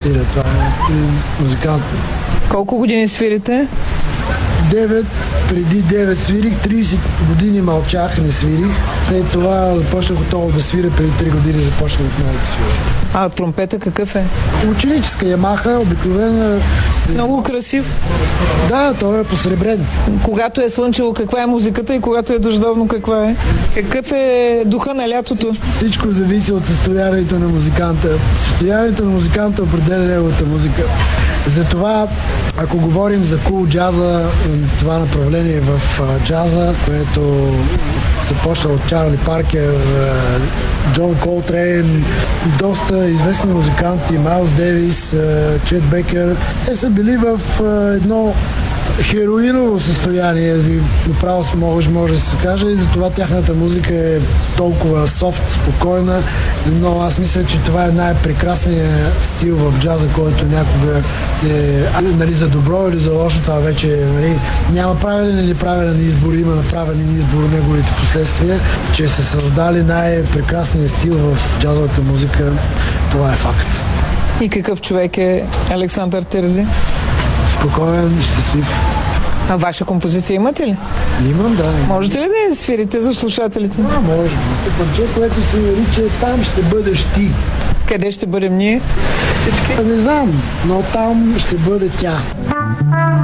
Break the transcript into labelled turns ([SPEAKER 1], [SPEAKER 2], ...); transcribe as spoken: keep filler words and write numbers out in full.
[SPEAKER 1] свиря. Това е музикант.
[SPEAKER 2] Колко години свирите?
[SPEAKER 1] девет, преди девет свирих, трийсет години мълчах, не свирих. След това започнах отново да свиря, преди три години започнах отново да свиря.
[SPEAKER 2] А тромпета какъв е?
[SPEAKER 1] Ученическа Ямаха, обикновена.
[SPEAKER 2] Много красив.
[SPEAKER 1] Да, той е посребрен.
[SPEAKER 2] Когато е слънчево, каква е музиката и когато е дъждовно, каква е? Какъв е духа на лятото?
[SPEAKER 1] Всичко зависи от състоянието на музиканта. Състоянието на музиканта определя неговата музика. Затова, ако говорим за кул джаза, това направление в джаза, което започна от Чарли Паркер, Джон Колтрейн, доста известни музиканти, Майлз Дейвис, Чет Бекер, те са били в едно хероиново състояние, направо може, може да се каже, и затова тяхната музика е толкова софт, спокойна, но аз мисля, че това е най-прекрасният стил в джаза, който някога е, нали, за добро или за лошо, това вече, нали, няма правилен или правилен избор, има направен избор неговите последствия, че се създали най-прекрасният стил в джазовата музика, това е факт.
[SPEAKER 2] И какъв човек е Александър Терзи?
[SPEAKER 1] Спокоен, щастлив.
[SPEAKER 2] А ваша композиция имате ли?
[SPEAKER 1] Имам, да. Имам.
[SPEAKER 2] Можете ли да я свирите за слушателите?
[SPEAKER 1] А, може. Парче, което се нарича "Там ще бъдеш ти".
[SPEAKER 2] Къде ще бъдем ние? Всички?
[SPEAKER 1] Не знам, но там ще бъде тя.